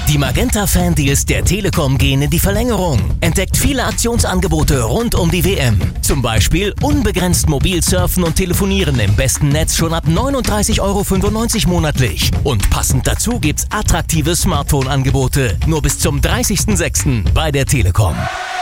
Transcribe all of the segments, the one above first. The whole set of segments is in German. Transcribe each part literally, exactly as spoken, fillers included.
Die Magenta-Fan-Deals der Telekom gehen in die Verlängerung. Entdeckt viele Aktionsangebote rund um die W M. Zum Beispiel unbegrenzt mobil surfen und telefonieren im besten Netz schon ab neununddreißig Euro fünfundneunzig monatlich. Und passend dazu gibt's attraktive Smartphone-Angebote. Nur bis zum dreißigsten sechsten bei der Telekom.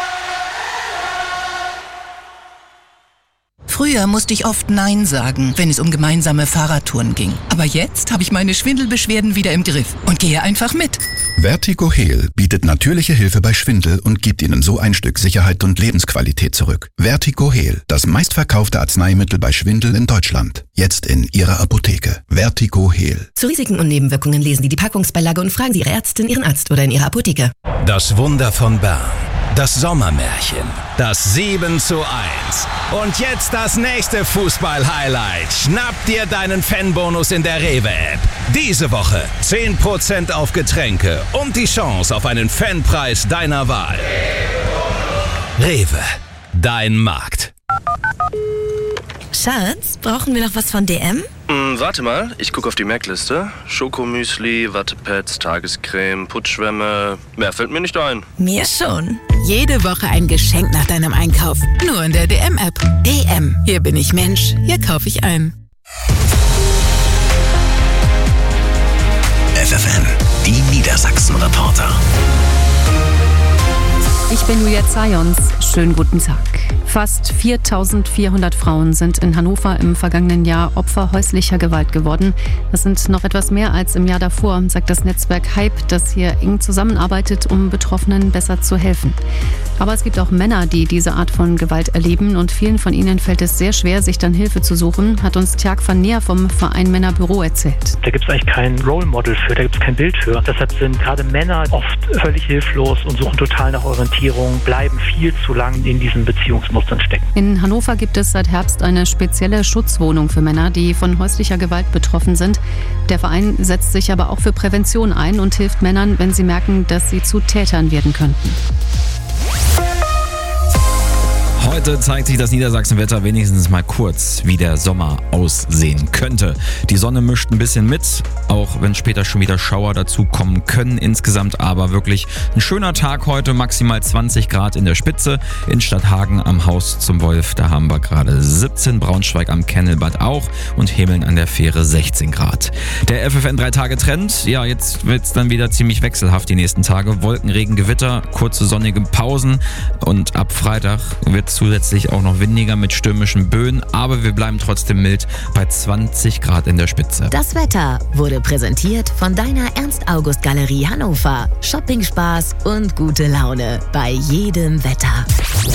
Früher musste ich oft Nein sagen, wenn es um gemeinsame Fahrradtouren ging. Aber jetzt habe ich meine Schwindelbeschwerden wieder im Griff und gehe einfach mit. Vertigo Heal bietet natürliche Hilfe bei Schwindel und gibt Ihnen so ein Stück Sicherheit und Lebensqualität zurück. Vertigo Heal, das meistverkaufte Arzneimittel bei Schwindel in Deutschland. Jetzt in Ihrer Apotheke. Vertigo Heal. Zu Risiken und Nebenwirkungen lesen Sie die Packungsbeilage und fragen Sie Ihre Ärztin, Ihren Arzt oder in Ihrer Apotheke. Das Wunder von Bern. Das Sommermärchen. Das sieben zu eins. Und jetzt das nächste Fußball-Highlight. Schnapp dir deinen Fanbonus in der Rewe-App. Diese Woche zehn Prozent auf Getränke und die Chance auf einen Fanpreis deiner Wahl. Rewe. Dein Markt. Schatz, brauchen wir noch was von D M? Hm, warte mal, ich gucke auf die Merkliste. Schokomüsli, Wattepads, Tagescreme, Putzschwämme. Mehr fällt mir nicht ein. Mir schon. Jede Woche ein Geschenk nach deinem Einkauf. Nur in der D M-App. D M. Hier bin ich Mensch. Hier kaufe ich ein. F F N, die Niedersachsen-Reporter. Ich bin Julia Zayons. Schönen guten Tag. Fast viertausendvierhundert Frauen sind in Hannover im vergangenen Jahr Opfer häuslicher Gewalt geworden. Das sind noch etwas mehr als im Jahr davor, sagt das Netzwerk Hype, das hier eng zusammenarbeitet, um Betroffenen besser zu helfen. Aber es gibt auch Männer, die diese Art von Gewalt erleben und vielen von ihnen fällt es sehr schwer, sich dann Hilfe zu suchen, hat uns Tjag van Neer vom Verein Männerbüro erzählt. Da gibt es eigentlich kein Role Model für, da gibt es kein Bild für. Deshalb sind gerade Männer oft völlig hilflos und suchen total nach Orientierung, bleiben viel zu lang in diesen Beziehungsmustern stecken. In Hannover gibt es seit Herbst eine spezielle Schutzwohnung für Männer, die von häuslicher Gewalt betroffen sind. Der Verein setzt sich aber auch für Prävention ein und hilft Männern, wenn sie merken, dass sie zu Tätern werden könnten. Heute zeigt sich das Niedersachsenwetter wenigstens mal kurz, wie der Sommer aussehen könnte. Die Sonne mischt ein bisschen mit, auch wenn später schon wieder Schauer dazu kommen können. Insgesamt aber wirklich ein schöner Tag heute, maximal zwanzig Grad in der Spitze. In Stadthagen am Haus zum Wolf, da haben wir gerade siebzehn, Braunschweig am Kennelbad auch und Hemeln an der Fähre sechzehn Grad. Der F F N drei Tage Trend, ja, jetzt wird's dann wieder ziemlich wechselhaft die nächsten Tage. Wolken, Regen, Gewitter, kurze sonnige Pausen und ab Freitag wird's zusätzlich auch noch windiger mit stürmischen Böen, aber wir bleiben trotzdem mild bei zwanzig Grad in der Spitze. Das Wetter wurde präsentiert von deiner Ernst-August-Galerie Hannover. Shopping-Spaß und gute Laune bei jedem Wetter.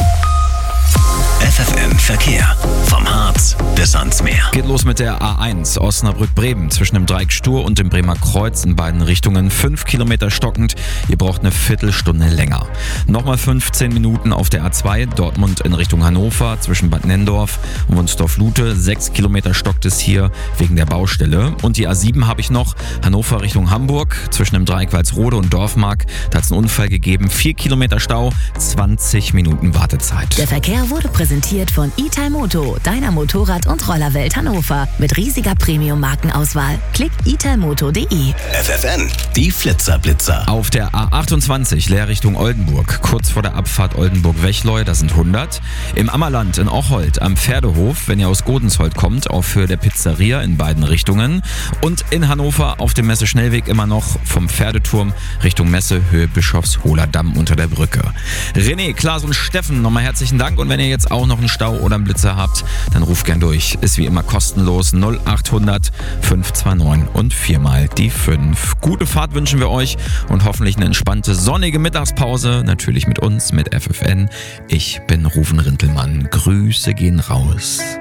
F F N Verkehr. Vom Harz bis ans Meer. Geht los mit der A eins Osnabrück-Bremen zwischen dem Dreieck Stur und dem Bremer Kreuz in beiden Richtungen. Fünf Kilometer stockend. Ihr braucht eine Viertelstunde länger. Nochmal fünfzehn Minuten auf der A zwei Dortmund in Richtung Hannover zwischen Bad Nenndorf und Wunsdorf-Lute. Sechs Kilometer stockt es hier wegen der Baustelle. Und die A sieben habe ich noch. Hannover Richtung Hamburg zwischen dem Dreieck Walsrode und Dorfmark. Da hat es einen Unfall gegeben. Vier Kilometer Stau, zwanzig Minuten Wartezeit. Der Verkehr wurde präsentiert von Italmoto, deiner Motorrad- und Rollerwelt Hannover. Mit riesiger Premium-Markenauswahl. Klick italmoto punkt de. F F N, die Flitzerblitzer. Auf der A achtundzwanzig Leer Richtung Oldenburg, kurz vor der Abfahrt Oldenburg-Wechleu, das sind hundert. Im Ammerland in Ocholt am Pferdehof, wenn ihr aus Godensholt kommt, auf Höhe der Pizzeria in beiden Richtungen. Und in Hannover auf dem Messe-Schnellweg immer noch vom Pferdeturm Richtung Messe, Höhe Bischofshohler Damm unter der Brücke. René, Klaas und Steffen, nochmal herzlichen Dank. Und wenn ihr jetzt auch noch einen Stau oder einen Blitzer habt, dann ruft gern durch. Ist wie immer kostenlos null achthundert fünf zwei neun und viermal die fünf. Gute Fahrt wünschen wir euch und hoffentlich eine entspannte, sonnige Mittagspause. Natürlich mit uns, mit F F N. Ich bin Rufen Rintelmann. Grüße gehen raus.